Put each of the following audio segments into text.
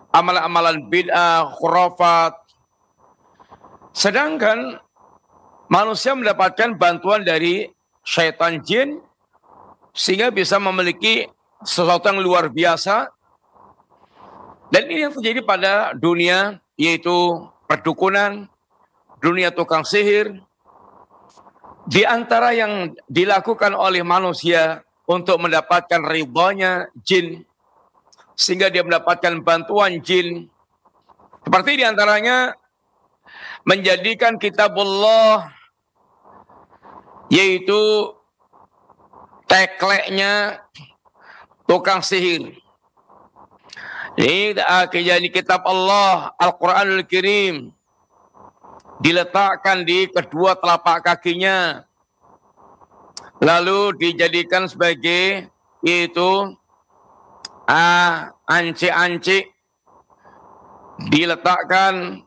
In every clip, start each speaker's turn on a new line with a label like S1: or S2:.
S1: amalan-amalan bid'ah, khurafat. Sedangkan manusia mendapatkan bantuan dari syaitan jin sehingga bisa memiliki sesuatu yang luar biasa. Dan ini yang terjadi pada dunia, yaitu perdukunan, dunia tukang sihir. Di antara yang dilakukan oleh manusia untuk mendapatkan ridhonya jin, sehingga dia mendapatkan bantuan jin, seperti di antaranya menjadikan kitabullah, yaitu tekleknya tukang sihir. Jadi kitab Allah, Al-Quranul Karim, diletakkan di kedua telapak kakinya, lalu dijadikan sebagai yaitu anci-anci, diletakkan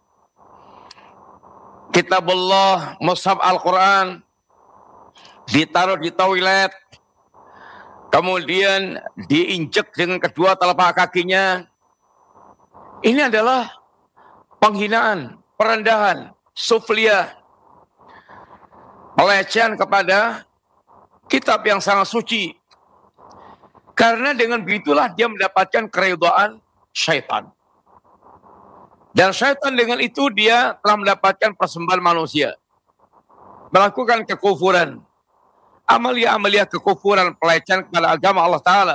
S1: kitabullah, mushaf Al-Quran, ditaruh di toilet, kemudian diinjek dengan kedua telapak kakinya. Ini adalah penghinaan, perendahan, sufliyah, pelecehan kepada kitab yang sangat suci. Karena dengan begitulah dia mendapatkan keridhaan syaitan. Dan syaitan dengan itu dia telah mendapatkan persembahan manusia, melakukan kekufuran, amalia-amalia kekufuran, pelecehan kepada agama Allah Ta'ala.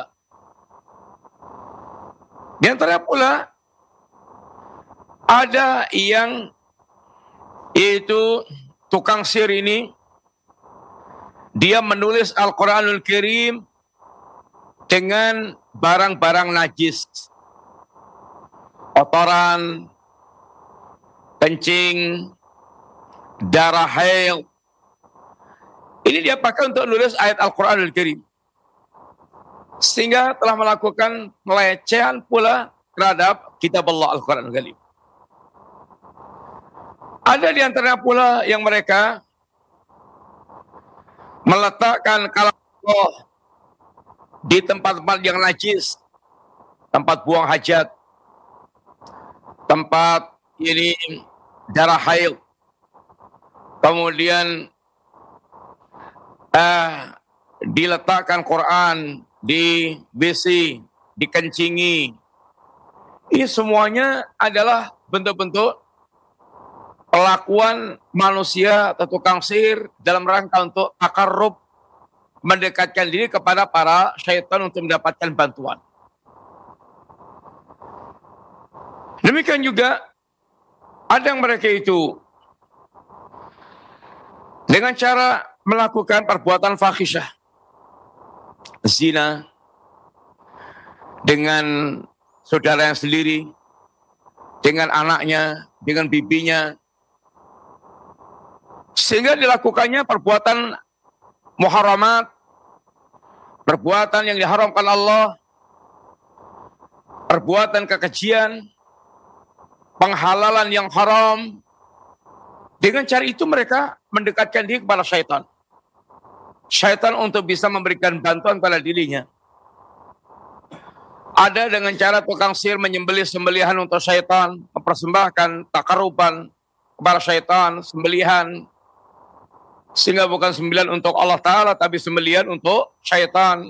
S1: Di antara pula ada yang itu tukang sihir ini, dia menulis Al-Quranul Karim dengan barang-barang najis, kotoran, kencing, darah haid. Ini dia pakai untuk nulis ayat Al-Quranul Karim, sehingga telah melakukan pelecehan pula terhadap kitab Allah Al-Quranul Karim. Ada di antara pula yang mereka meletakkan kalam Allah di tempat-tempat yang najis, tempat buang hajat, tempat ini darah haid, kemudian diletakkan Quran di WC, dikencingi. Ini semuanya adalah bentuk-bentuk pelakuan manusia atau tukang sihir dalam rangka untuk takarrub, mendekatkan diri kepada para syaitan untuk mendapatkan bantuan. Demikian juga ada yang mereka itu dengan cara melakukan perbuatan fahisyah, zina dengan saudara yang sendiri, dengan anaknya, dengan bibinya, sehingga dilakukannya perbuatan muharamat, perbuatan yang diharamkan Allah, perbuatan kekejian, penghalalan yang haram. Dengan cara itu mereka mendekatkan diri kepada syaitan. Syaitan untuk bisa memberikan bantuan pada dirinya. Ada dengan cara tukang sihir menyembelih sembelihan untuk syaitan, mempersembahkan takaruban kepada syaitan, sembelihan, sehingga bukan sembelihan untuk Allah Ta'ala, tapi sembelihan untuk syaitan.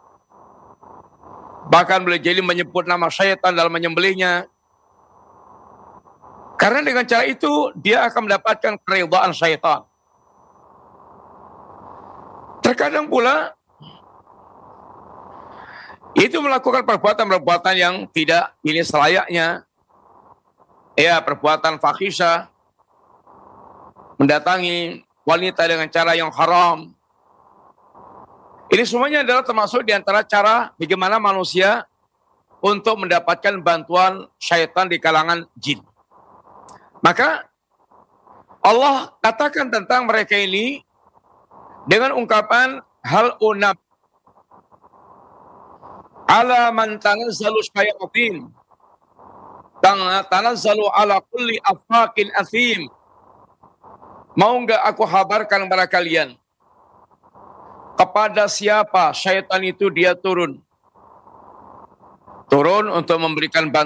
S1: Bahkan boleh jadi menyebut nama syaitan dalam menyembelihnya. Karena dengan cara itu, dia akan mendapatkan keridhaan syaitan. Terkadang pula, itu melakukan perbuatan-perbuatan yang tidak ini selayaknya. Ya, perbuatan fahisyah, mendatangi wanita dengan cara yang haram. Ini semuanya adalah termasuk di antara cara bagaimana manusia untuk mendapatkan bantuan syaitan di kalangan jin. Maka Allah katakan tentang mereka ini dengan ungkapan hal unab ala man tanazzalu syayatin tanazzalu ala kulli afakin athim. Mau enggak aku kabarkan kepada kalian kepada siapa syaitan itu dia turun untuk memberikan bantuan